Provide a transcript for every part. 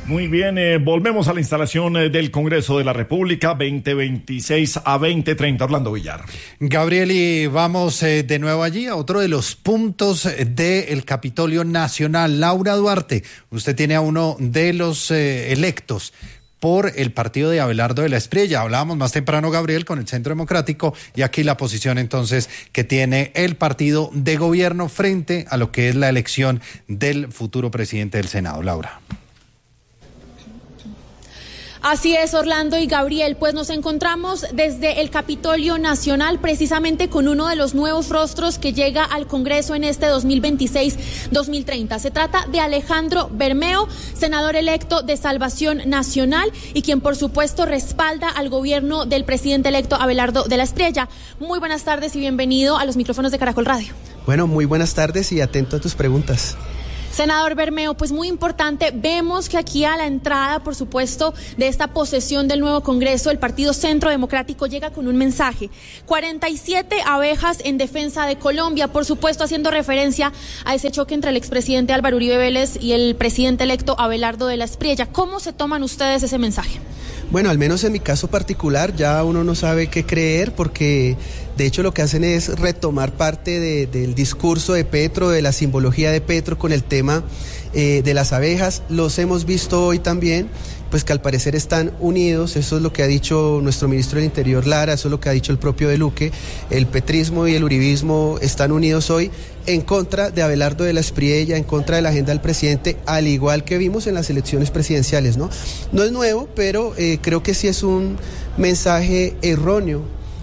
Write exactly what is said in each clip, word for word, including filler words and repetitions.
Muy bien, eh, volvemos a la instalación eh, del Congreso de la República, veinte veintiséis a veinte treinta. Orlando Villar. Gabriel, y vamos eh, de nuevo allí a otro de los puntos del Capitolio Nacional. Laura Duarte, usted tiene a uno de los eh, electos por el partido de Abelardo de la Espriella. Hablábamos más temprano, Gabriel, con el Centro Democrático, y aquí la posición entonces que tiene el partido de gobierno frente a lo que es la elección del futuro presidente del Senado. Laura. Así es, Orlando y Gabriel, pues nos encontramos desde el Capitolio Nacional precisamente con uno de los nuevos rostros que llega al Congreso en este dos mil veintiséis dos mil treinta. Se trata de Alejandro Bermeo, senador electo de Salvación Nacional y quien por supuesto respalda al gobierno del presidente electo Abelardo de la Espriella. Muy buenas tardes y bienvenido a los micrófonos de Caracol Radio. Bueno, muy buenas tardes y atento a tus preguntas. Senador Bermeo, pues muy importante, vemos que aquí a la entrada, por supuesto, de esta posesión del nuevo Congreso, el Partido Centro Democrático llega con un mensaje. cuarenta y siete abejas en defensa de Colombia, por supuesto haciendo referencia a ese choque entre el expresidente Álvaro Uribe Vélez y el presidente electo Abelardo de la Espriella. ¿Cómo se toman ustedes ese mensaje? Bueno, al menos en mi caso particular ya uno no sabe qué creer, porque de hecho lo que hacen es retomar parte de, del discurso de Petro, de la simbología de Petro con el tema eh, de las abejas. Los hemos visto hoy también, pues que al parecer están unidos. Eso es lo que ha dicho nuestro ministro del Interior Lara, eso es lo que ha dicho el propio de Luque. El petrismo y el uribismo están unidos hoy en contra de Abelardo de la Espriella, en contra de la agenda del presidente, al igual que vimos en las elecciones presidenciales, ¿no? No es nuevo, pero eh, creo que sí es un mensaje erróneo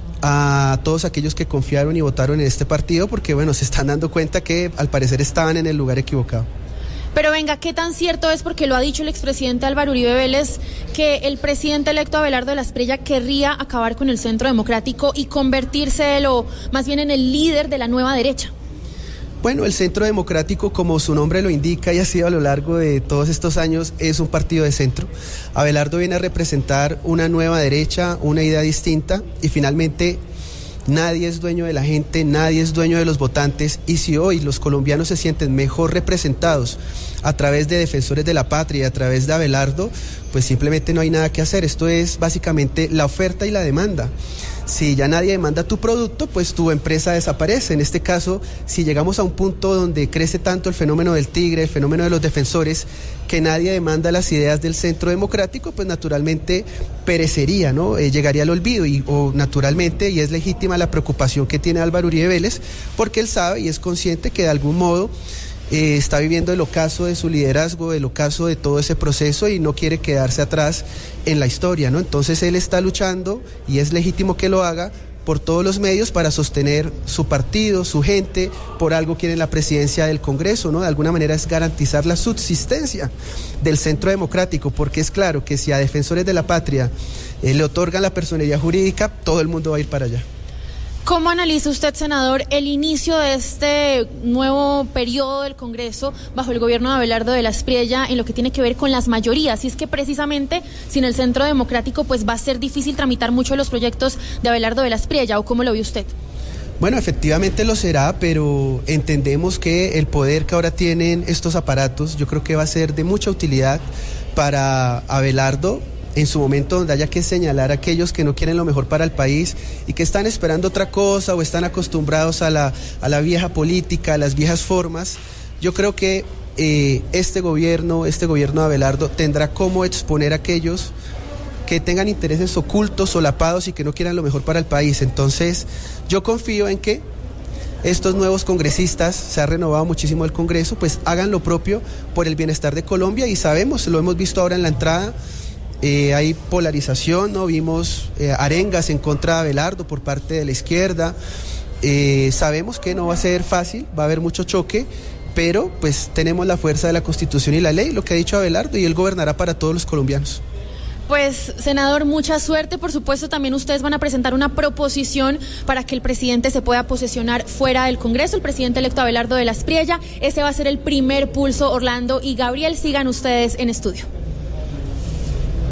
a todos aquellos que confiaron y votaron en este partido, porque bueno, se están dando cuenta que al parecer estaban en el lugar equivocado. Pero venga, ¿qué tan cierto es, porque lo ha dicho el expresidente Álvaro Uribe Vélez, que el presidente electo Abelardo de la Espriella querría acabar con el Centro Democrático y convertirse él, o más bien en el líder de la nueva derecha? Bueno, el Centro Democrático, como su nombre lo indica y ha sido a lo largo de todos estos años, es un partido de centro. Abelardo viene a representar una nueva derecha, una idea distinta, y finalmente nadie es dueño de la gente, nadie es dueño de los votantes, y si hoy los colombianos se sienten mejor representados a través de defensores de la patria, a través de Abelardo, pues simplemente no hay nada que hacer. Esto es básicamente la oferta y la demanda. Si ya nadie demanda tu producto, pues tu empresa desaparece. En este caso, si llegamos a un punto donde crece tanto el fenómeno del tigre, el fenómeno de los defensores, que nadie demanda las ideas del Centro Democrático, pues naturalmente perecería, ¿no? Eh, llegaría al olvido, y o naturalmente, y es legítima la preocupación que tiene Álvaro Uribe Vélez, porque él sabe y es consciente que de algún modo Eh, está viviendo el ocaso de su liderazgo, el ocaso de todo ese proceso, y no quiere quedarse atrás en la historia, ¿no? Entonces él está luchando, y es legítimo que lo haga, por todos los medios para sostener su partido, su gente. Por algo quieren la presidencia del Congreso, ¿no? De alguna manera es garantizar la subsistencia del Centro Democrático, porque es claro que si a defensores de la patria eh, le otorgan la personería jurídica, todo el mundo va a ir para allá. ¿Cómo analiza usted, senador, el inicio de este nuevo periodo del Congreso bajo el gobierno de Abelardo de la Espriella en lo que tiene que ver con las mayorías? Y es que precisamente sin el Centro Democrático pues va a ser difícil tramitar mucho de los proyectos de Abelardo de la Espriella, ¿o cómo lo ve usted? Bueno, efectivamente lo será, pero entendemos que el poder que ahora tienen estos aparatos, yo creo que va a ser de mucha utilidad para Abelardo, en su momento donde haya que señalar a aquellos que no quieren lo mejor para el país y que están esperando otra cosa o están acostumbrados a la, a la vieja política, a las viejas formas. Yo creo que eh, este gobierno, este gobierno de Abelardo tendrá cómo exponer a aquellos que tengan intereses ocultos, solapados y que no quieran lo mejor para el país. Entonces, yo confío en que estos nuevos congresistas, se ha renovado muchísimo el Congreso, pues hagan lo propio por el bienestar de Colombia, y sabemos, lo hemos visto ahora en la entrada, Eh, hay polarización, ¿no? Vimos eh, arengas en contra de Abelardo por parte de la izquierda. Eh, sabemos que no va a ser fácil, va a haber mucho choque, pero pues tenemos la fuerza de la Constitución y la ley, lo que ha dicho Abelardo, y él gobernará para todos los colombianos. Pues, senador, mucha suerte. Por supuesto, también ustedes van a presentar una proposición para que el presidente se pueda posesionar fuera del Congreso, el presidente electo Abelardo de la Espriella. Ese va a ser el primer pulso, Orlando y Gabriel. Sigan ustedes en estudio.